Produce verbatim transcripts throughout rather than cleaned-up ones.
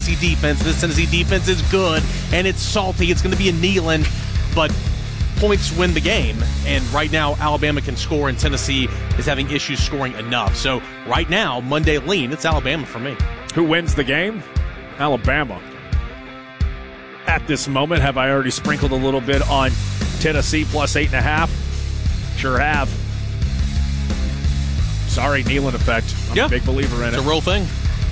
Tennessee defense. This Tennessee defense is good, and it's salty. It's going to be a Neyland, but points win the game. And right now, Alabama can score, and Tennessee is having issues scoring enough. So right now, Monday lean, it's Alabama for me. Who wins the game? Alabama. At this moment, have I already sprinkled a little bit on Tennessee plus eight and a half? Sure have. Sorry, Neyland effect. I'm yeah. a big believer in it's it. It's a real thing.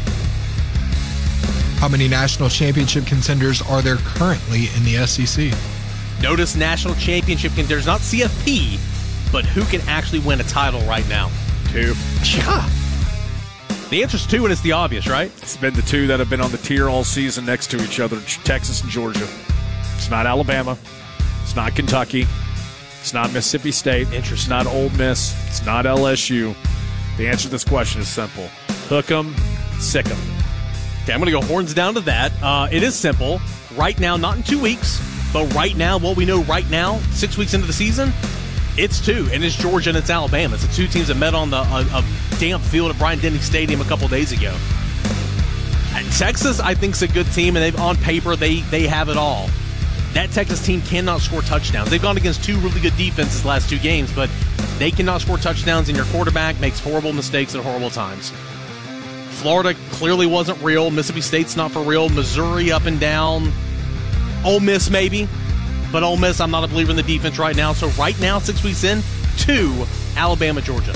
How many national championship contenders are there currently in the S E C? Notice national championship contenders, not C F P, but who can actually win a title right now? Two. Yeah. The answer's two, and it's the obvious, right? It's been the two that have been on the tier all season next to each other, Texas and Georgia. It's not Alabama. It's not Kentucky. It's not Mississippi State. It's not Ole Miss. It's not L S U. The answer to this question is simple. Hook 'em, sick 'em. Okay, I'm going to go horns down to that. Uh, it is simple. Right now, not in two weeks, but right now, what we know right now, six weeks into the season, it's two, and it's Georgia and it's Alabama. It's the two teams that met on the a, a damp field at Bryant-Denny Stadium a couple days ago. And Texas, I think, is a good team, and they've on paper they they have it all. That Texas team cannot score touchdowns. They've gone against two really good defenses the last two games, but they cannot score touchdowns, and your quarterback makes horrible mistakes at horrible times. Florida clearly wasn't real. Mississippi State's not for real. Missouri up and down. Ole Miss maybe. But Ole Miss, I'm not a believer in the defense right now. So right now, six weeks in, two, Alabama, Georgia.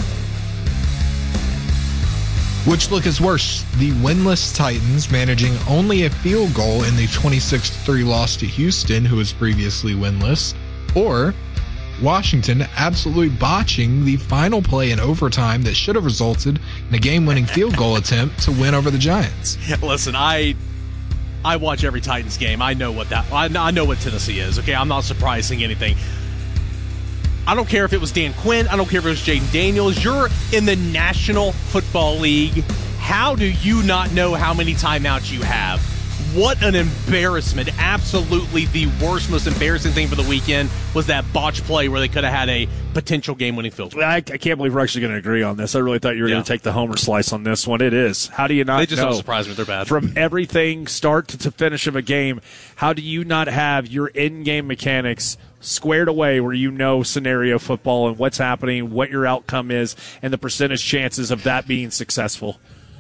Which look is worse? The winless Titans managing only a field goal in the twenty-six to three loss to Houston, who was previously winless, or Washington absolutely botching the final play in overtime that should have resulted in a game-winning field goal attempt to win over the Giants. Listen, I I watch every Titans game. I know what that I, I know what Tennessee is. Okay, I'm not surprised seeing anything. I don't care if it was Dan Quinn. I don't care if it was Jaden Daniels. You're in the National Football League. How do you not know how many timeouts you have? What an embarrassment. Absolutely the worst, most embarrassing thing for the weekend was that botch play where they could have had a potential game-winning field goal. I, I can't believe we're actually going to agree on this. I really thought you were yeah. going to take the homer slice on this one. It is. How do you not They just know? don't surprise me. They're bad. From everything start to, to finish of a game, how do you not have your in-game mechanics squared away where you know scenario football and what's happening, what your outcome is, and the percentage chances of that being successful?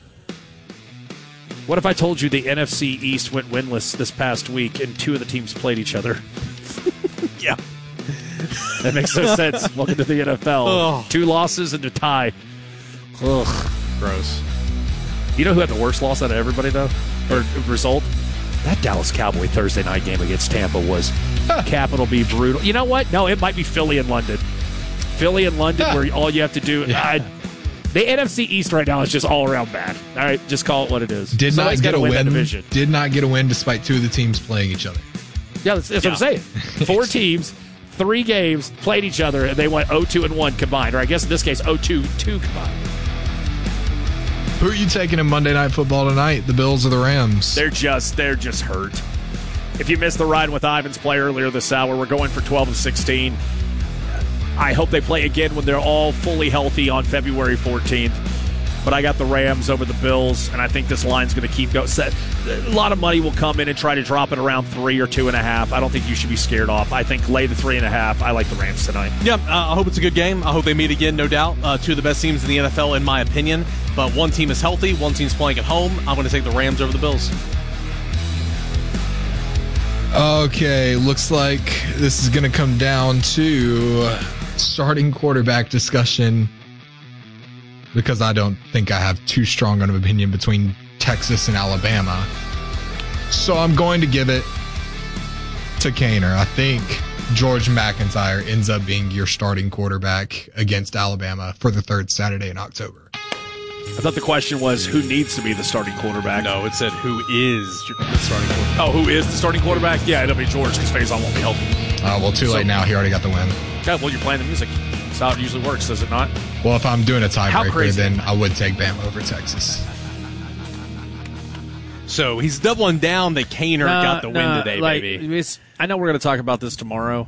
What if I told you the N F C East went winless this past week and two of the teams played each other? Yeah. That makes no sense. Welcome to the N F L. Oh. Two losses and a tie. Ugh. Gross. You know who had the worst loss out of everybody, though? Or result? That Dallas Cowboy Thursday night game against Tampa was capital B brutal. You know what? No, it might be Philly and London. Philly and London where all you have to do... Yeah. I, the N F C East right now is just all around bad. All right, just call it what it is. Did Somebody's not get a win. win. That division. Did not get a win despite two of the teams playing each other. Yeah, that's, that's Yeah. what I'm saying. Four teams, three games, played each other, and they went oh two and one combined. Or I guess in this case, oh two two combined. Who are you taking in Monday Night Football tonight? The Bills or the Rams? They're just they're just hurt. If you missed the Ride with Ivans play earlier this hour, we're going for twelve and sixteen. I hope they play again when they're all fully healthy on February fourteenth. But I got the Rams over the Bills, and I think this line's going to keep going. A lot of money will come in and try to drop it around three or two and a half. I don't think you should be scared off. I think lay the three and a half. I like the Rams tonight. Yeah, uh, I hope it's a good game. I hope they meet again, no doubt. Uh, two of the best teams in the N F L, in my opinion. But one team is healthy, one team's playing at home. I'm going to take the Rams over the Bills. Okay, looks like this is going to come down to starting quarterback discussion, because I don't think I have too strong of an opinion between Texas and Alabama. So I'm going to give it to Kaner. I think George McIntyre ends up being your starting quarterback against Alabama for the third Saturday in October. I thought the question was who needs to be the starting quarterback. No, it said who is the starting quarterback. Oh, who is the starting quarterback? Yeah, it'll be George because Faison won't be healthy. Uh, well, too So- late now. He already got the win. Yeah, well, you're playing the music. That's how it usually works, does it not? Well, if I'm doing a How tiebreaker, crazy. then I would take Bama over Texas. So he's doubling down that Kaner got the win Nah, today, like, baby. it's- I know we're going to talk about this tomorrow.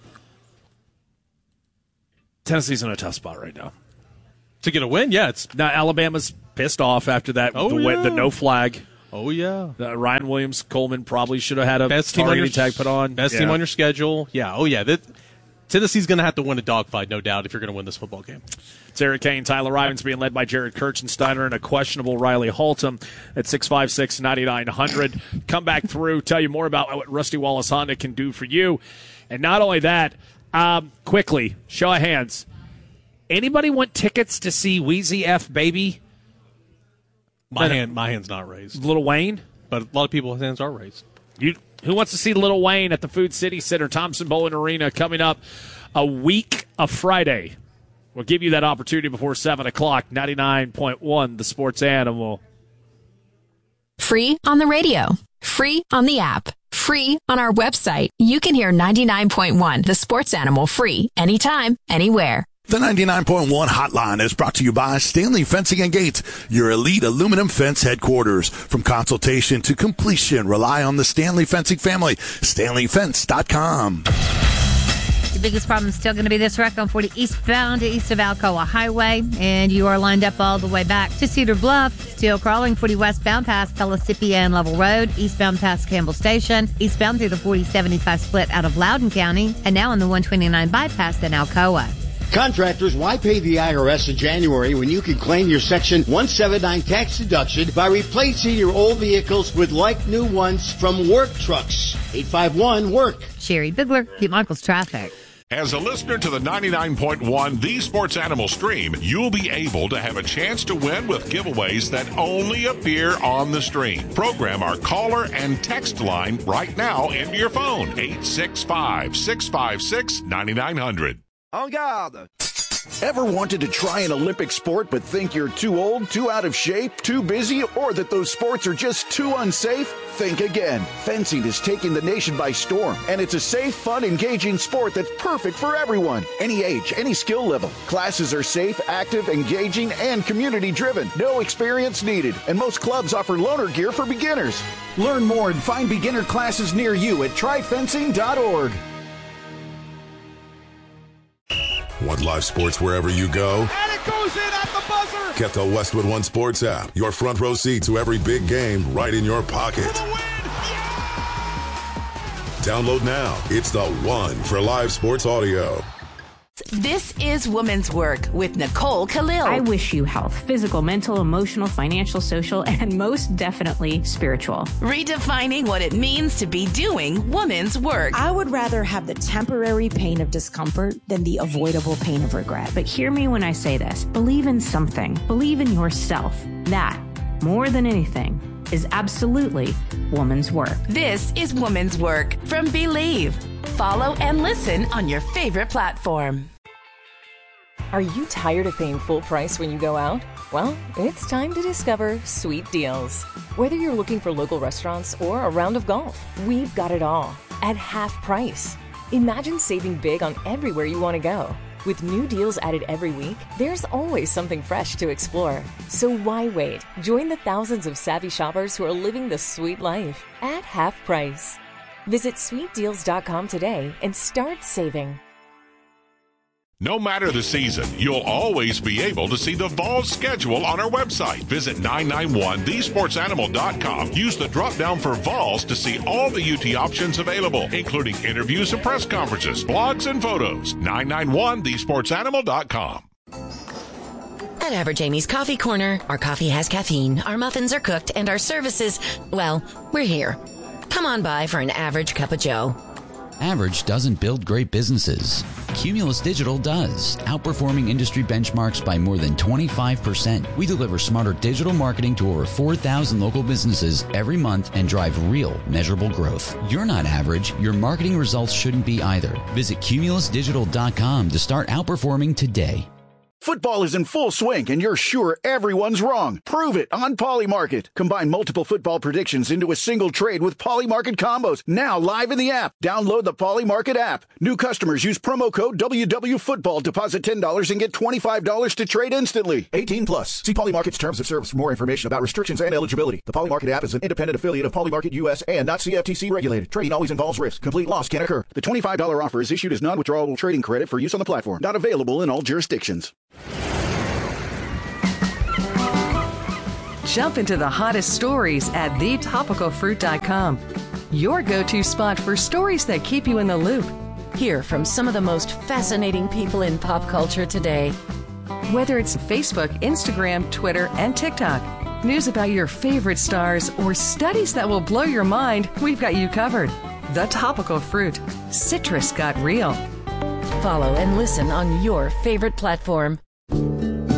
Tennessee's in a tough spot right now. To get a win, yeah. It's Now, Alabama's pissed off after that, Oh, the, yeah. the no flag. Oh, yeah. Uh, Ryan Williams, Coleman probably should have had a best team on your, tag put on. Best yeah. team on your schedule. Yeah, oh, yeah. That, Tennessee's going to have to win a dogfight, no doubt, if you're going to win this football game. It's Eric Kane, Tyler Ivins being led by Jared Kirchensteiner and a questionable Riley Haltom at six five six, nine nine hundred. Come back through, tell you more about what Rusty Wallace Honda can do for you. And not only that, um, quickly, show of hands. Anybody want tickets to see Wheezy F Baby? My hand, my hand's not raised. Lil Wayne? But a lot of people's hands are raised. You, who wants to see Lil Wayne at the Food City Center, Thompson Bowling Arena, coming up a week of Friday? We'll give you that opportunity before seven o'clock. ninety-nine point one, the Sports Animal. Free on the radio. Free on the app. Free on our website. You can hear ninety-nine point one, the Sports Animal, free anytime, anywhere. The ninety-nine point one hotline is brought to you by Stanley Fencing and Gates, your elite aluminum fence headquarters. From consultation to completion, rely on the Stanley Fencing family. Stanley Fence dot com. The biggest problem is still going to be this wreck on forty eastbound east of Alcoa Highway, and you are lined up all the way back to Cedar Bluff. Still crawling forty westbound past Pellissippi and Level Road, eastbound past Campbell Station, eastbound through the forty seventy-five split out of Loudoun County, and now on the one twenty-nine bypass in Alcoa. Contractors, why pay the I R S in January when you can claim your Section one seventy-nine tax deduction by replacing your old vehicles with like-new ones from Work Trucks? eight five one, work. Sherry Bigler, Pete Michaels Traffic. As a listener to the ninety-nine point one The Sports Animal stream, you'll be able to have a chance to win with giveaways that only appear on the stream. Program our caller and text line right now into your phone. eight six five, six five six, nine nine hundred. En garde! Ever wanted to try an Olympic sport but think you're too old, too out of shape, too busy, or that those sports are just too unsafe? Think again. Fencing is taking the nation by storm, and it's a safe, fun, engaging sport that's perfect for everyone. Any age, any skill level. Classes are safe, active, engaging, and community-driven. No experience needed, and most clubs offer loaner gear for beginners. Learn more and find beginner classes near you at try fencing dot org. Want live sports wherever you go? And it goes in at the buzzer! Get the Westwood One Sports app. Your front row seat to every big game right in your pocket. For the win! Yeah! Download now. It's the one for live sports audio. This is Women's Work with Nicole Khalil. I wish you health, physical, mental, emotional, financial, social, and most definitely spiritual. Redefining what it means to be doing women's work. I would rather have the temporary pain of discomfort than the avoidable pain of regret. But hear me when I say this. Believe in something. Believe in yourself. That, more than anything, is absolutely woman's work. This is Woman's Work from Believe. Follow and listen on your favorite platform. Are you tired of paying full price when you go out? Well, it's time to discover Sweet Deals. Whether you're looking for local restaurants or a round of golf, we've got it all at half price. Imagine saving big on everywhere you want to go. With new deals added every week, there's always something fresh to explore. So why wait? Join the thousands of savvy shoppers who are living the sweet life at half price. Visit sweet deals dot com today and start saving. No matter the season, you'll always be able to see the Vols schedule on our website. Visit nine nine one the sports animal dot com. Use the drop-down for Vols to see all the U T options available, including interviews and press conferences, blogs, and photos. nine nine one the sports animal dot com. At Average Amy's Coffee Corner, our coffee has caffeine, our muffins are cooked, and our services, well, we're here. Come on by for an average cup of joe. Average doesn't build great businesses. Cumulus Digital does, outperforming industry benchmarks by more than twenty-five percent. We deliver smarter digital marketing to over four thousand local businesses every month and drive real, measurable growth. You're not average. Your marketing results shouldn't be either. Visit cumulus digital dot com to start outperforming today. Football is in full swing, and you're sure everyone's wrong. Prove it on Polymarket. Combine multiple football predictions into a single trade with Polymarket combos. Now live in the app. Download the Polymarket app. New customers use promo code W W Football. Deposit ten dollars and get twenty-five dollars to trade instantly. eighteen plus. See Polymarket's terms of service for more information about restrictions and eligibility. The Polymarket app is an independent affiliate of Polymarket U S and not C F T C regulated. Trading always involves risk. Complete loss can occur. The twenty-five dollars offer is issued as non-withdrawable trading credit for use on the platform. Not available in all jurisdictions. Jump into the hottest stories at the topical fruit dot com. Your go-to spot for stories that keep you in the loop. Hear from some of the most fascinating people in pop culture today. Whether it's Facebook, Instagram, Twitter, and TikTok, news about your favorite stars, or studies that will blow your mind, we've got you covered. The Topical Fruit. Citrus got real. Follow and listen on your favorite platform.